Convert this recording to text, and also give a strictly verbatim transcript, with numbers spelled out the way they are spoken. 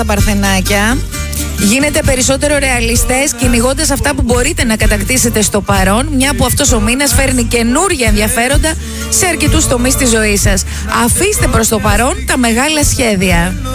τα παρθενάκια. Γίνετε περισσότερο ρεαλιστές, κυνηγώντας αυτά που μπορείτε να κατακτήσετε στο παρόν, μια που αυτός ο μήνας φέρνει καινούργια ενδιαφέροντα σε αρκετούς τομείς της ζωής σας. Αφήστε προς το παρόν τα μεγάλα σχέδια.